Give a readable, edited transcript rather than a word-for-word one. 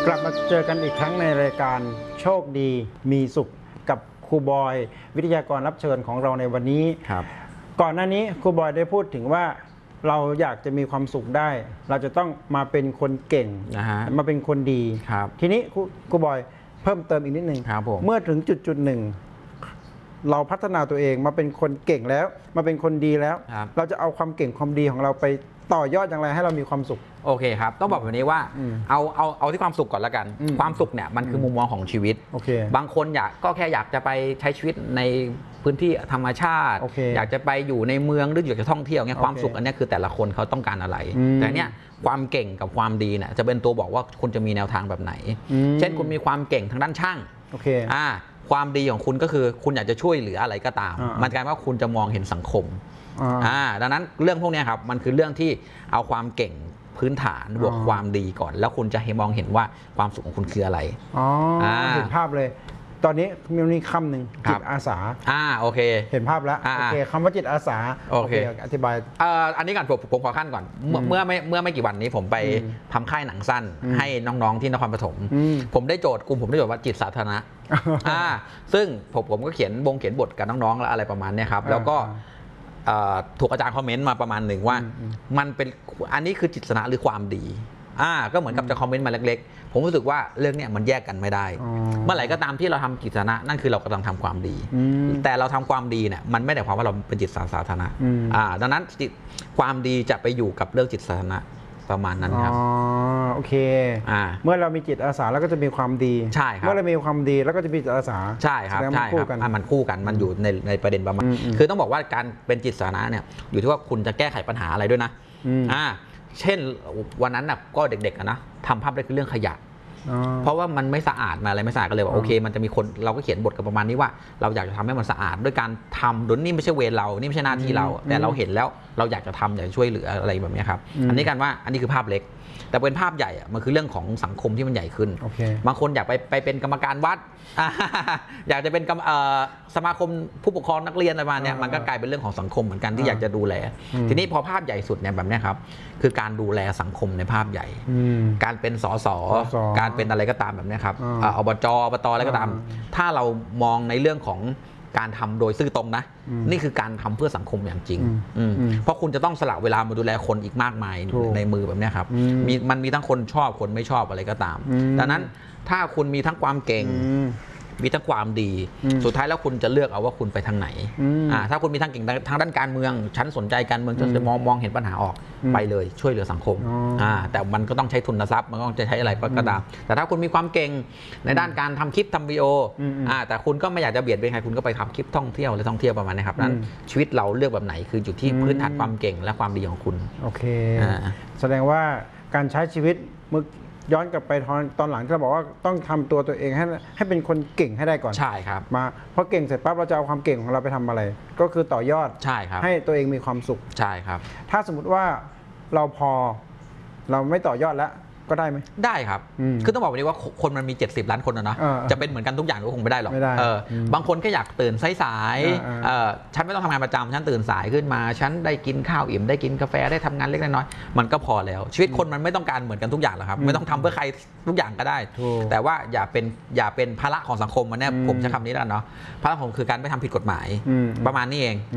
กลับมาเจอกันอีกครั้งในรายการโชคดีมีสุขกับครูบอยวิทยากรรับเชิญของเราในวันนี้ครับก่อนหน้านี้ครูบอยได้พูดถึงว่าเราอยากจะมีความสุขได้เราจะต้องมาเป็นคนเก่งมาเป็นคนดีทีนี้ครูบอยเพิ่มเติมอีกนิดนึงเมื่อถึงจุดหนึ่งเราพัฒนาตัวเองมาเป็นคนเก่งแล้วมาเป็นคนดีแล้วเราจะเอาความเก่งความดีของเราไปต่อยอดอย่างไรให้เรามีความสุขโอเคครับต้องบอกแบบนี้ว่าเอาที่ความสุขก่อนละกันความสุขเนี่ยมันคือมุมมองของชีวิตบางคนก็แค่อยากจะไปใช้ชีวิตในพื้นที่ธรรมชาติอยากจะไปอยู่ในเมืองหรืออยากจะท่องเที่ยวเนี่ยความสุขอันนี้คือแต่ละคนเขาต้องการอะไรแต่เนี่ยความเก่งกับความดีเนี่ยจะเป็นตัวบอกว่าคุณจะมีแนวทางแบบไหนเช่นคุณมีความเก่งทางด้านช่างความดีของคุณก็คือคุณอยากจะช่วยเหลืออะไรก็ตามมันกลายว่าคุณจะมองเห็นสังคมดังนั้นเรื่องพวกนี้ครับมันคือเรื่องที่เอาความเก่งพื้นฐานบวกความดีก่อนแล้วคุณจะมองเห็นว่าความสุขของคุณคืออะไรเห็นภาพเลยตอนนี้มีคำหนึ่งจิตอาสาโอเคเห็นภาพแล้วโอเคคำว่าจิตอาสาโอเคอธิบายอันนี้ก่อนผมขอขั้นก่อนเมื่อไม่กี่วันนี้ผมไปทำค่ายหนังสั้นให้น้องๆที่นครปฐมผมได้โจทย์กลุ่มผมได้โจทย์ว่าจิตสาธารณะซึ่งผมก็เขียนบทกับน้องๆแล้วอะไรประมาณนี้ครับแล้วก็ถูกอาจารย์คอมเมนต์มาประมาณหนึ่งว่ามันเป็นอันนี้คือจิตสนะหรือความดีก็เหมือนกับจะคอมเมนต์มาเล็กๆผมรู้สึกว่าเรื่องนี้มันแยกกันไม่ได้เมื่อไหร่ก็ตามที่เราทำจิตสนะนั่นคือเรากำลังทำความดีแต่เราทำความดีเนี่ยมันไม่ได้ความว่าเราเป็นจิตสาธารณะดังนั้นความดีจะไปอยู่กับเรื่องจิตสาธารณะประมาณนั้นครับโอเคเมื่อเรามีจิตอาสาแล้วก็จะมีความดีใช่ครับเมื่อเรามีความดีแล้วก็จะมีจิตอาสาใช่ครับใช่ครับมันคู่กันมันอยู่ในประเด็นประมาณคือต้องบอกว่าการเป็นจิตสาธารณะเนี่ยอยู่ที่ว่าคุณจะแก้ไขปัญหาอะไรด้วยนะเช่นวันนั้นน่ะก็เด็กๆนะทำภาพได้คือเรื่องขยะเพราะว่ามันไม่สะอาดมาอะไรไม่สะอาดก็เลยว่าโอเคมันจะมีคนเราก็เขียนบทกันประมาณนี้ว่าเราอยากจะทำให้มันสะอาดด้วยการทำโดยนี่ไม่ใช่เวรเรานี่ไม่ใช่หน้าที่เราแต่เราเห็นแล้วเราอยากจะทำอยากช่วยเหลืออะไรแบบนี้ครับอันนี้กันว่าอันนี้คือภาพเล็กแต่เป็นภาพใหญ่มันคือเรื่องของสังคมที่มันใหญ่ขึ้นบางคนอยากไปเป็นกรรมการวัดอยากจะเป็นสมาคมผู้ปกครองนักเรียนอะไรมาเนี่ยมันก็กลายเป็นเรื่องของสังคมเหมือนกันที่อยากจะดูแลทีนี้พอภาพใหญ่สุดเนี่ยแบบนี้ครับคือการดูแลสังคมในภาพใหญ่การเป็นสสการเป็นอะไรก็ตามแบบนี้ครับอบจอะไรก็ตามถ้าเรามองในเรื่องของการทำโดยซื่อตรงนะนี่คือการทำเพื่อสังคมอย่างจริงเพราะคุณจะต้องสละเวลามาดูแลคนอีกมากมายในมือแบบนี้ครับมันมีทั้งคนชอบคนไม่ชอบอะไรก็ตามดังนั้นถ้าคุณมีทั้งความเก่งมีทั้งความดีสุดท้ายแล้วคุณจะเลือกเอาว่าคุณไปทางไหนถ้าคุณมีทั้งเก่งทางด้านการเมืองฉันสนใจการเมืองฉันจะมองเห็นปัญหาออกไปเลยช่วยเหลือสังคมแต่มันก็ต้องใช้ทุนทรัพย์มันก็จะใช้อะไรก็ตามแต่ถ้าคุณมีความเก่งในด้านการทำคลิปทำวิดีโอแต่คุณก็ไม่อยากจะเบียดเบียนใครคุณก็ไปทำคลิปท่องเที่ยวหรือท่องเที่ยวประมาณนี้ครับนั้นชีวิตเราเลือกแบบไหนคืออยู่ที่พื้นฐานความเก่งและความดีของคุณโอเคแสดงว่าการใช้ชีวิตย้อนกลับไปตอนหลังที่เราบอกว่าต้องทำตัวเองให้เป็นคนเก่งให้ได้ก่อนใช่ครับมาพอเก่งเสร็จปั๊บเราจะเอาความเก่งของเราไปทำอะไรก็คือต่อยอดใช่ครับให้ตัวเองมีความสุขใช่ครับถ้าสมมุติว่าเราไม่ต่อยอดแล้วก็ได้ไหมได้ครับคือต้องบอกแบบนี้ว่าคนมันมี70 ล้านคนนะจะเป็นเหมือนกันทุกอย่างก็คงไม่ได้หรอกบางคนก็อยากตื่นสายฉันไม่ต้องทำงานประจำฉันตื่นสายขึ้นมาฉันได้กินข้าวอิ่มได้กินกาแฟได้ทำงานเล็กน้อยมันก็พอแล้วชีวิตคนมันไม่ต้องการเหมือนกันทุกอย่างหรอกครับไม่ต้องทำเพื่อใครทุกอย่างก็ได้แต่ว่าอย่าเป็นภาระของสังคมมันเนี่ยผมใช้คำนี้แล้วเนาะภาระของคือการไม่ทำผิดกฎหมายประมาณนี้เอง